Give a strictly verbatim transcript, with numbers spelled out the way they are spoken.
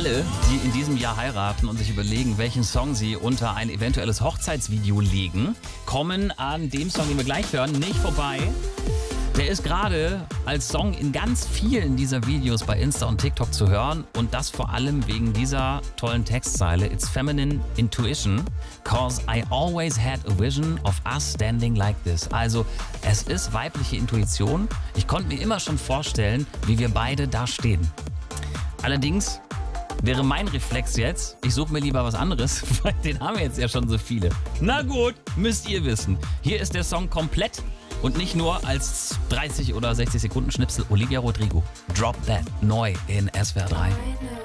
Alle, die in diesem Jahr heiraten und sich überlegen, welchen Song sie unter ein eventuelles Hochzeitsvideo legen, kommen an dem Song, den wir gleich hören, nicht vorbei. Der ist gerade als Song in ganz vielen dieser Videos bei Insta und TikTok zu hören und das vor allem wegen dieser tollen Textzeile It's feminine intuition, cause I always had a vision of us standing like this. Also es ist weibliche Intuition. Ich konnte mir immer schon vorstellen, wie wir beide da stehen. Allerdings wäre mein Reflex jetzt, ich suche mir lieber was anderes, weil den haben wir jetzt ja schon so viele. Na gut, müsst ihr wissen. Hier ist der Song komplett und nicht nur als dreißig oder sechzig Sekunden Schnipsel. Olivia Rodrigo, Drop That, neu in S W R drei.